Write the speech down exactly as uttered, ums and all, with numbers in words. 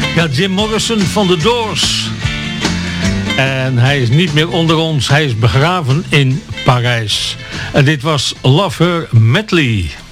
Ja, Jim Morrison van The Doors. En hij is niet meer onder ons. Hij is begraven in Parijs. En dit was Love Her Medley.